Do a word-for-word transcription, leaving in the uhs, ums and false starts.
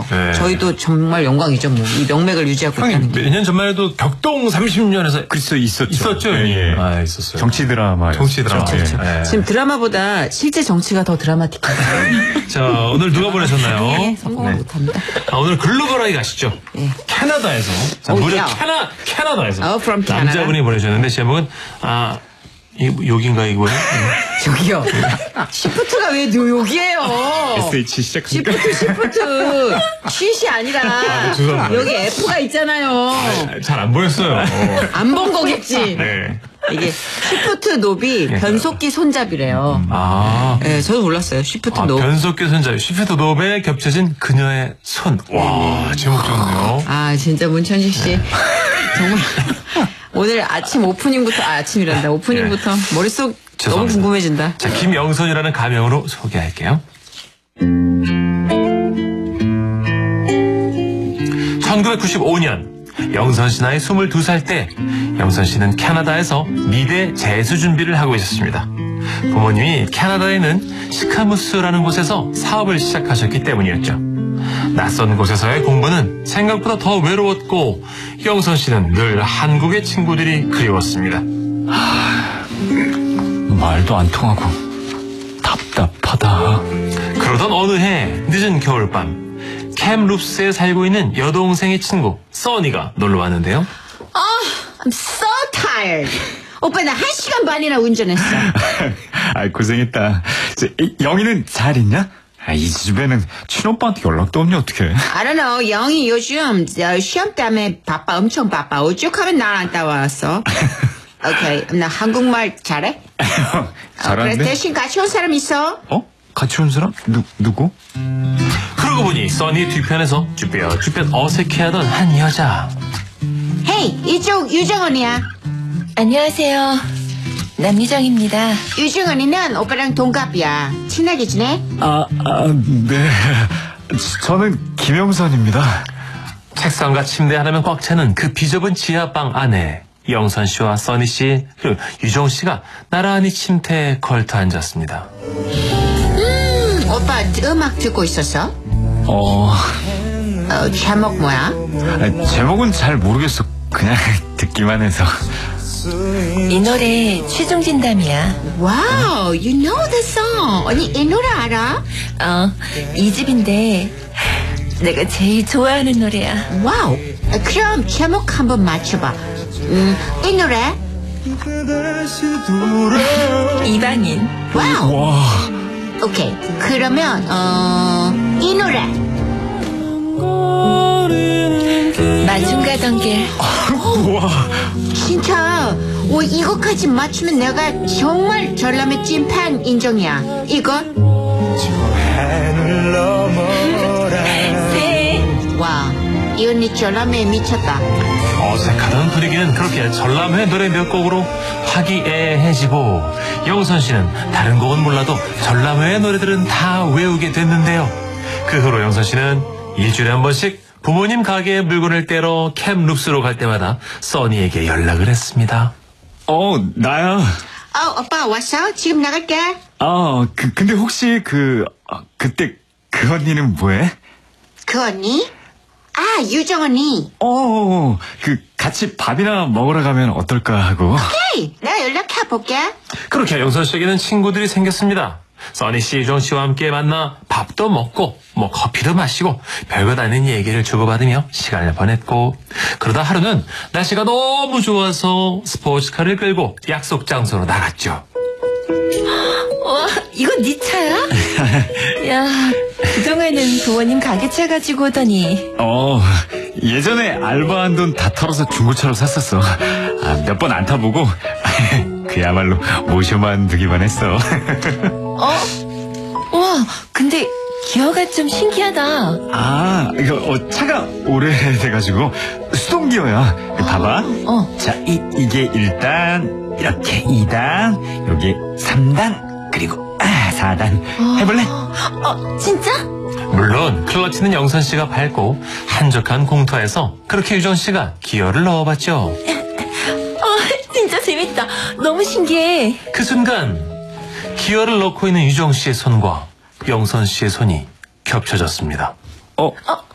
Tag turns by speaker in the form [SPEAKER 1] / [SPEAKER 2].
[SPEAKER 1] 네.
[SPEAKER 2] 저희도 정말 영광이죠. 뭐 이 명맥을 유지하고 있다는 게.
[SPEAKER 1] 몇 년 전만 해도 격동 삼십 년에서
[SPEAKER 3] 글쎄 있었죠.
[SPEAKER 1] 있었죠.
[SPEAKER 3] 예, 예.
[SPEAKER 1] 아, 있었어요.
[SPEAKER 3] 정치 드라마.
[SPEAKER 1] 정치 드라마.
[SPEAKER 2] 그렇죠.
[SPEAKER 1] 예.
[SPEAKER 2] 지금 드라마보다 실제 정치가 더 드라마틱해요.
[SPEAKER 1] 자, 오늘 누가 보내셨나요?
[SPEAKER 2] 네, 성공을
[SPEAKER 1] 네.
[SPEAKER 2] 못합니다.
[SPEAKER 1] 아, 오늘 글로벌하게 가시죠.
[SPEAKER 2] 네.
[SPEAKER 1] 캐나다에서. 자,
[SPEAKER 2] 오,
[SPEAKER 1] 무려
[SPEAKER 2] 야.
[SPEAKER 1] 캐나, 캐나다에서.
[SPEAKER 2] Oh, from Canada.
[SPEAKER 1] 남자분이 보내주셨는데, 제목은, 아, 이, 여긴가, 이거예요?
[SPEAKER 2] 저기요. 시프트가 왜 여기에요?
[SPEAKER 3] 에스에이치 시작합니까?
[SPEAKER 2] 시프트, 시프트. 쉿이 아니라
[SPEAKER 1] 아, 죄송합니다.
[SPEAKER 2] 여기 F가 있잖아요.
[SPEAKER 1] 잘 안 보였어요.
[SPEAKER 2] 안 본 거겠지.
[SPEAKER 1] 네.
[SPEAKER 2] 이게 시프트 노비 변속기 손잡이래요.
[SPEAKER 1] 아.
[SPEAKER 2] 네, 저도 몰랐어요. 시프트
[SPEAKER 1] 아,
[SPEAKER 2] 노.
[SPEAKER 1] 변속기 손잡이. 시프트 노베에 겹쳐진 그녀의 손. 와, 제목 좋네요.
[SPEAKER 2] 아, 진짜 문천식 씨. 정말. 오늘 아침 오프닝부터, 아, 아침이란다. 오프닝부터 머릿속 너무
[SPEAKER 1] 죄송합니다.
[SPEAKER 2] 궁금해진다.
[SPEAKER 1] 자, 김영선이라는 가명으로 소개할게요. 천구백구십오 년 영선 씨 나이 스물두 살 때 영선 씨는 캐나다에서 미대 재수 준비를 하고 있었습니다. 부모님이 캐나다에는 시카무스라는 곳에서 사업을 시작하셨기 때문이었죠. 낯선 곳에서의 공부는 생각보다 더 외로웠고 영선 씨는 늘 한국의 친구들이 그리웠습니다.
[SPEAKER 3] 말도 안 통하고 답답하다.
[SPEAKER 1] 그러던 어느 해 늦은 겨울밤 캠 룹스에 살고 있는 여동생의 친구 써니가 놀러 왔는데요.
[SPEAKER 2] 아, I'm so tired. 오빠 나 한 시간 반이나 운전했어.
[SPEAKER 3] 아, 고생했다. 저, 이, 영희는 잘 있냐? 아, 이 집에는 친오빠한테 연락도 없니 어떡해?
[SPEAKER 2] I don't know. 영희 요즘 저, 시험 때문에 바빠. 엄청 바빠. 오죽하면 나랑 따와왔어. 오케이. 나 한국말 잘해? 어,
[SPEAKER 3] 잘하는데?
[SPEAKER 2] 그래 대신 같이 온 사람 있어?
[SPEAKER 3] 어? 같이 온 사람? 누, 누구?
[SPEAKER 1] 그러고 보니 써니 뒤편에서 쭈뼛쭈뼛 어색해하던 한 여자.
[SPEAKER 2] 헤이 이쪽 유정언니야.
[SPEAKER 4] 안녕하세요. 남유정입니다.
[SPEAKER 2] 유정언니는 오빠랑 동갑이야. 친하게 지내?
[SPEAKER 3] 아, 아, 네. 저는 김영선입니다.
[SPEAKER 1] 책상과 침대 하나면 꽉 차는 그 비좁은 지하방 안에 영선 씨와 써니 씨 그리고 유정 씨가 나란히 침대에 걸터 앉았습니다.
[SPEAKER 2] 음, 오빠 음악 듣고 있었어?
[SPEAKER 3] 어,
[SPEAKER 2] 어, 제목 뭐야?
[SPEAKER 3] 아, 제목은 잘 모르겠어. 그냥 듣기만 해서.
[SPEAKER 4] 이 노래 최종 진담이야.
[SPEAKER 2] 와우, you know the song. 언니 이 노래 알아?
[SPEAKER 4] 어, 이 집인데 내가 제일 좋아하는 노래야.
[SPEAKER 2] 와우. 그럼 제목 한번 맞춰봐. 음, 이 노래?
[SPEAKER 4] 이방인.
[SPEAKER 2] 와우.
[SPEAKER 3] 와,
[SPEAKER 2] 오케이. 그러면 어, 이 노래.
[SPEAKER 4] 마중 가던 길.
[SPEAKER 3] 와.
[SPEAKER 2] 진짜. 오, 이거까지 맞추면 내가 정말 전람의 찐팬 인정이야. 이거?
[SPEAKER 4] 새.
[SPEAKER 2] 와, 이 언니 전람회에 미쳤다.
[SPEAKER 1] 어색하던 분위기는 그렇게 전람회 노래 몇 곡으로 화기애애해지고 영선 씨는 다른 곡은 몰라도 전람회의 노래들은 다 외우게 됐는데요. 그 후로 영선 씨는 일주일에 한 번씩 부모님 가게에 물건을 떼러 캠 룹스로 갈 때마다 써니에게 연락을 했습니다.
[SPEAKER 3] 어, 나야.
[SPEAKER 2] 어, 오빠 왔어? 지금 나갈게.
[SPEAKER 3] 아, 그, 근데 혹시 그, 아, 그때 그 언니는 뭐해?
[SPEAKER 2] 그 언니? 아, 유정 언니.
[SPEAKER 3] 어, 그, 같이 밥이나 먹으러 가면 어떨까 하고.
[SPEAKER 2] 헤이, 내가 연락해 볼게.
[SPEAKER 1] 그렇게 영선 씨에게는 친구들이 생겼습니다. 써니 씨, 유정 씨와 함께 만나 밥도 먹고 뭐 커피도 마시고 별것 아닌 얘기를 주고받으며 시간을 보냈고 그러다 하루는 날씨가 너무 좋아서 스포츠카를 끌고 약속 장소로 나갔죠.
[SPEAKER 4] 와, 이거 네 차야? 야, 그동안은 부모님 가게차 가지고 오더니.
[SPEAKER 3] 어, 예전에 알바한 돈 다 털어서 중고차로 샀었어. 아, 몇 번 안 타보고, 그야말로 모셔만 두기만 했어.
[SPEAKER 4] 어? 와, 근데 기어가 좀 신기하다.
[SPEAKER 3] 아, 이거, 어, 차가 오래돼가지고, 수동기어야. 봐봐.
[SPEAKER 4] 어.
[SPEAKER 3] 자, 이, 이게 일 단, 이렇게 이 단, 여기 삼 단, 그리고, 아, 사 단. 해볼래?
[SPEAKER 4] 어, 진짜?
[SPEAKER 1] 물론 클러치는 영선 씨가 밟고 한적한 공터에서 그렇게 유정 씨가 기어를 넣어봤죠.
[SPEAKER 4] 어, 진짜 재밌다. 너무 신기해.
[SPEAKER 1] 그 순간 기어를 넣고 있는 유정 씨의 손과 영선 씨의 손이 겹쳐졌습니다.
[SPEAKER 3] 어,
[SPEAKER 4] 어,